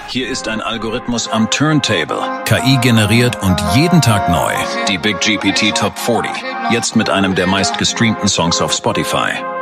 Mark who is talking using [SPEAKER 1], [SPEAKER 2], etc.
[SPEAKER 1] Hier ist ein Algorithmus am Turntable. KI generiert und jeden Tag neu. Die Big GPT Top 40. Jetzt mit einem der meistgestreamten Songs auf Spotify.